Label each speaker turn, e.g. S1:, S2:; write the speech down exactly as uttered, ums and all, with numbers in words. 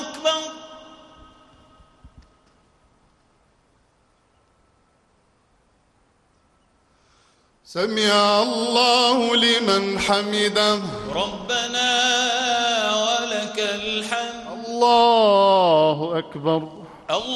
S1: أكبر.
S2: سمع الله لمن حمده.
S1: ربنا ولك الحمد.
S2: الله أكبر.
S1: الله